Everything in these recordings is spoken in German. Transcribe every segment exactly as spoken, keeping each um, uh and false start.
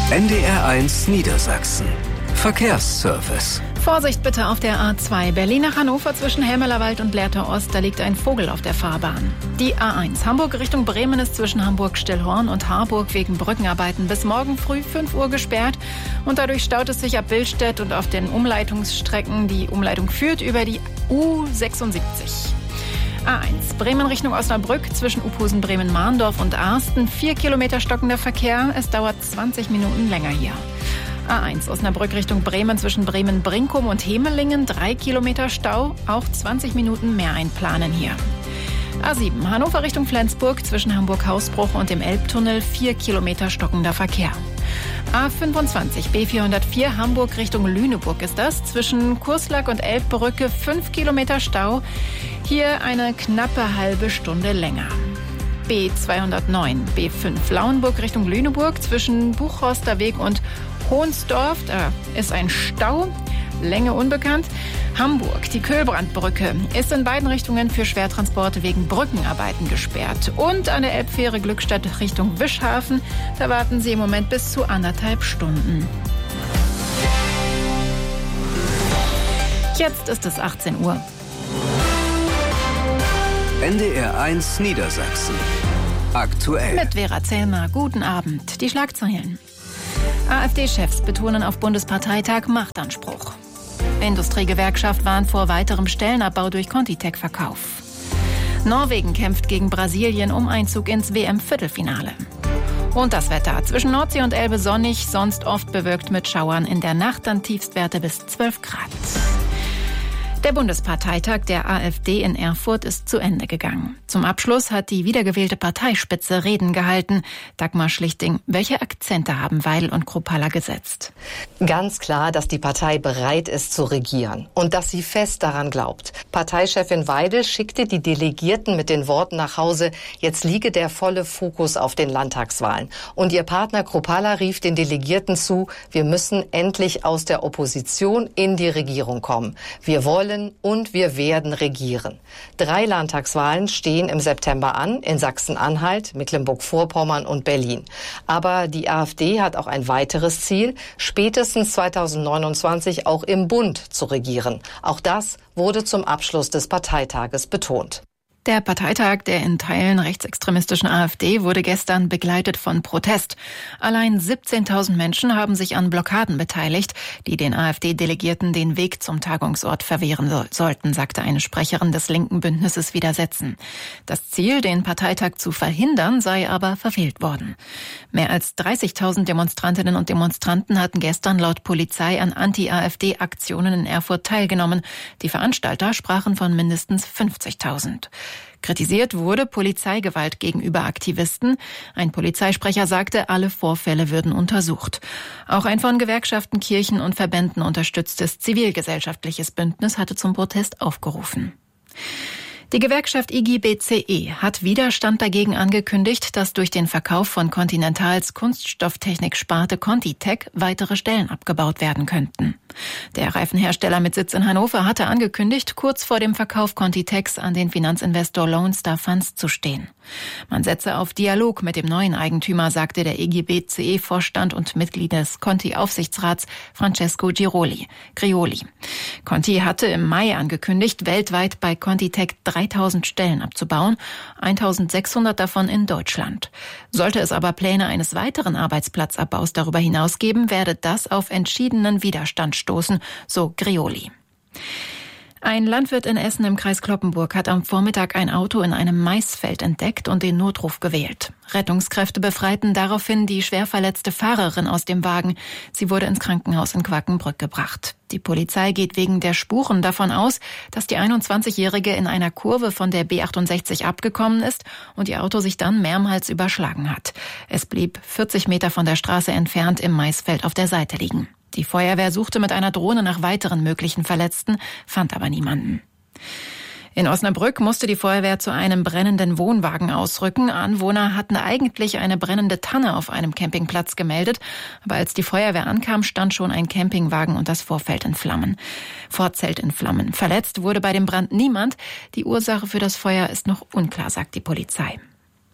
N D R eins Niedersachsen. Verkehrsservice. Vorsicht bitte auf der A zwei Berlin nach Hannover zwischen Helmerlerwald und Lehrter Ost. Da liegt ein Vogel auf der Fahrbahn. Die A eins Hamburg Richtung Bremen ist zwischen Hamburg-Stillhorn und Harburg wegen Brückenarbeiten bis morgen früh fünf Uhr gesperrt. Und dadurch staut es sich ab Billstedt und auf den Umleitungsstrecken. Die Umleitung führt über die U sechsundsiebzig. A eins Bremen Richtung Osnabrück zwischen Uphusen, Bremen-Mahndorf und Arsten. Vier Kilometer stockender Verkehr. Es dauert zwanzig Minuten länger hier. A eins Osnabrück Richtung Bremen zwischen Bremen-Brinkum und Hemelingen. Drei Kilometer Stau. Auch zwanzig Minuten mehr einplanen hier. A sieben Hannover Richtung Flensburg zwischen Hamburg-Hausbruch und dem Elbtunnel. Vier Kilometer stockender Verkehr. A fünfundzwanzig B vierhundertvier Hamburg Richtung Lüneburg ist das. Zwischen Kurslack und Elbbrücke fünf Kilometer Stau. Hier eine knappe halbe Stunde länger. B zweihundertneun B fünf Lauenburg Richtung Lüneburg. Zwischen Buchhorster Weg und Hohnsdorf, da ist ein Stau. Länge unbekannt. Hamburg, die Köhlbrandbrücke, ist in beiden Richtungen für Schwertransporte wegen Brückenarbeiten gesperrt. Und an der Elbfähre Glückstadt Richtung Wischhafen, da warten Sie im Moment bis zu anderthalb Stunden. Jetzt ist es achtzehn Uhr. N D R eins Niedersachsen. Aktuell. Mit Vera Zellmer. Guten Abend. Die Schlagzeilen. AfD-Chefs betonen auf Bundesparteitag Machtanspruch. Industriegewerkschaft warnt vor weiterem Stellenabbau durch Contitech-Verkauf. Norwegen kämpft gegen Brasilien um Einzug ins W M-Viertelfinale. Und das Wetter. Zwischen Nordsee und Elbe sonnig, sonst oft bewölkt mit Schauern. In der Nacht dann Tiefstwerte bis zwölf Grad. Der Bundesparteitag der AfD in Erfurt ist zu Ende gegangen. Zum Abschluss hat die wiedergewählte Parteispitze Reden gehalten. Dagmar Schlichting, welche Akzente haben Weidel und Kruppalla gesetzt? Ganz klar, dass die Partei bereit ist zu regieren und dass sie fest daran glaubt. Parteichefin Weidel schickte die Delegierten mit den Worten nach Hause, jetzt liege der volle Fokus auf den Landtagswahlen. Und ihr Partner Kruppalla rief den Delegierten zu, wir müssen endlich aus der Opposition in die Regierung kommen. Wir wollen und wir werden regieren. Drei Landtagswahlen stehen im September an, in Sachsen-Anhalt, Mecklenburg-Vorpommern und Berlin. Aber die AfD hat auch ein weiteres Ziel, spätestens zweitausendneunundzwanzig auch im Bund zu regieren. Auch das wurde zum Abschluss des Parteitages betont. Der Parteitag der in Teilen rechtsextremistischen AfD wurde gestern begleitet von Protest. Allein siebzehntausend Menschen haben sich an Blockaden beteiligt, die den AfD-Delegierten den Weg zum Tagungsort verwehren so- sollten, sagte eine Sprecherin des linken Bündnisses Widersetzen. Das Ziel, den Parteitag zu verhindern, sei aber verfehlt worden. Mehr als dreißigtausend Demonstrantinnen und Demonstranten hatten gestern laut Polizei an Anti-AfD-Aktionen in Erfurt teilgenommen. Die Veranstalter sprachen von mindestens fünfzigtausend. Kritisiert wurde Polizeigewalt gegenüber Aktivisten. Ein Polizeisprecher sagte, alle Vorfälle würden untersucht. Auch ein von Gewerkschaften, Kirchen und Verbänden unterstütztes zivilgesellschaftliches Bündnis hatte zum Protest aufgerufen. Die Gewerkschaft I G B C E hat Widerstand dagegen angekündigt, dass durch den Verkauf von Continentals Kunststofftechnik-Sparte Contitech weitere Stellen abgebaut werden könnten. Der Reifenhersteller mit Sitz in Hannover hatte angekündigt, kurz vor dem Verkauf Contitechs an den Finanzinvestor Lone Star Funds zu stehen. Man setze auf Dialog mit dem neuen Eigentümer, sagte der I G B C E-Vorstand und Mitglied des Conti-Aufsichtsrats Francesco Giroli. Grioli. Conti hatte im Mai angekündigt, weltweit bei Contitech dreitausend Stellen abzubauen, eintausendsechshundert davon in Deutschland. Sollte es aber Pläne eines weiteren Arbeitsplatzabbaus darüber hinaus geben, werde das auf entschiedenen Widerstand stoßen, so Grioli. Ein Landwirt in Essen im Kreis Cloppenburg hat am Vormittag ein Auto in einem Maisfeld entdeckt und den Notruf gewählt. Rettungskräfte befreiten daraufhin die schwer verletzte Fahrerin aus dem Wagen. Sie wurde ins Krankenhaus in Quakenbrück gebracht. Die Polizei geht wegen der Spuren davon aus, dass die einundzwanzigjährige in einer Kurve von der B achtundsechzig abgekommen ist und ihr Auto sich dann mehrmals überschlagen hat. Es blieb vierzig Meter von der Straße entfernt im Maisfeld auf der Seite liegen. Die Feuerwehr suchte mit einer Drohne nach weiteren möglichen Verletzten, fand aber niemanden. In Osnabrück musste die Feuerwehr zu einem brennenden Wohnwagen ausrücken. Anwohner hatten eigentlich eine brennende Tanne auf einem Campingplatz gemeldet. Aber als die Feuerwehr ankam, stand schon ein Campingwagen und das Vorfeld in Flammen. Vorzelt in Flammen. Verletzt wurde bei dem Brand niemand. Die Ursache für das Feuer ist noch unklar, sagt die Polizei.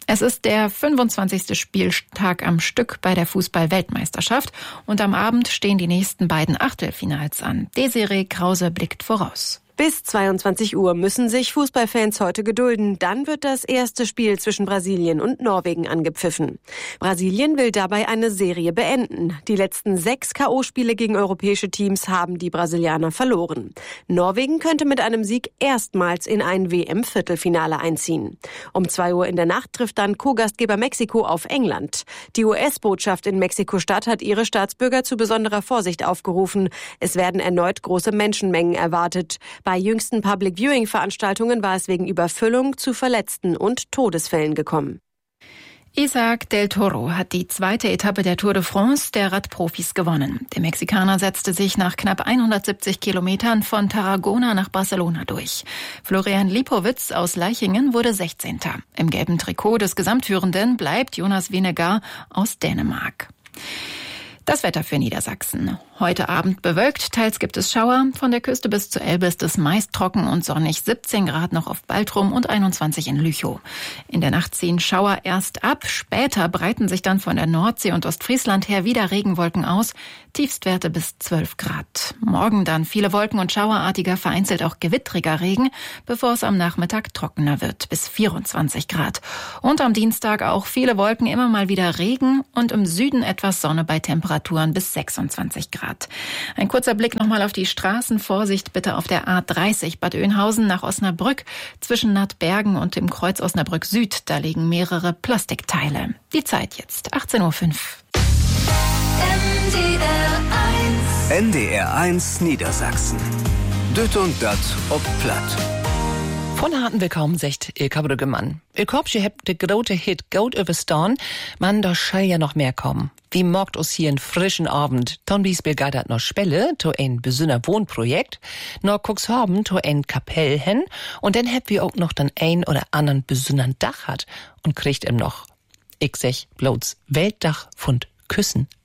Es ist der fünfundzwanzigste Spieltag am Stück bei der Fußball-Weltmeisterschaft und am Abend stehen die nächsten beiden Achtelfinals an. Desiree Krause blickt voraus. Bis zweiundzwanzig Uhr müssen sich Fußballfans heute gedulden. Dann wird das erste Spiel zwischen Brasilien und Norwegen angepfiffen. Brasilien will dabei eine Serie beenden. Die letzten sechs K O-Spiele gegen europäische Teams haben die Brasilianer verloren. Norwegen könnte mit einem Sieg erstmals in ein W M-Viertelfinale einziehen. Um zwei Uhr in der Nacht trifft dann Co-Gastgeber Mexiko auf England. Die U S-Botschaft in Mexiko-Stadt hat ihre Staatsbürger zu besonderer Vorsicht aufgerufen. Es werden erneut große Menschenmengen erwartet. Bei jüngsten Public-Viewing-Veranstaltungen war es wegen Überfüllung zu Verletzten und Todesfällen gekommen. Isaac del Toro hat die zweite Etappe der Tour de France der Radprofis gewonnen. Der Mexikaner setzte sich nach knapp hundertsiebzig Kilometern von Tarragona nach Barcelona durch. Florian Lipowitz aus Leichingen wurde sechzehnter Im gelben Trikot des Gesamtführenden bleibt Jonas Vingegaard aus Dänemark. Das Wetter für Niedersachsen. Heute Abend bewölkt, teils gibt es Schauer. Von der Küste bis zur Elbe ist es meist trocken und sonnig. siebzehn Grad noch auf Baltrum und einundzwanzig in Lüchow. In der Nacht ziehen Schauer erst ab. Später breiten sich dann von der Nordsee und Ostfriesland her wieder Regenwolken aus. Tiefstwerte bis zwölf Grad. Morgen dann viele Wolken und schauerartiger, vereinzelt auch gewittriger Regen, bevor es am Nachmittag trockener wird, bis vierundzwanzig Grad. Und am Dienstag auch viele Wolken, immer mal wieder Regen und im Süden etwas Sonne bei Temperaturen bis sechsundzwanzig Grad. Ein kurzer Blick nochmal auf die Straßen. Vorsicht bitte auf der A dreißig Bad Oeynhausen nach Osnabrück. Zwischen Nattbergen und dem Kreuz Osnabrück Süd, da liegen mehrere Plastikteile. Die Zeit jetzt, achtzehn Uhr fünf. N D R eins Niedersachsen. Düt und dat ob Platt. Von harten wir kaum secht Ilka Brüggemann. Ich hab, ihr habt de grote Hit Goat überstaan, man, da schall ja noch mehr kommen. Wie morgt uns hier einen frischen Abend, dann bies begeistert noch Spelle, to ein besünner Wohnprojekt, noch Cuxhaven, to ein Kapell hin, und dann habt wir auch noch den ein oder anderen besünnern Dach hat, und kriegt ihm noch, ich sech, bloß Weltdach von Küssen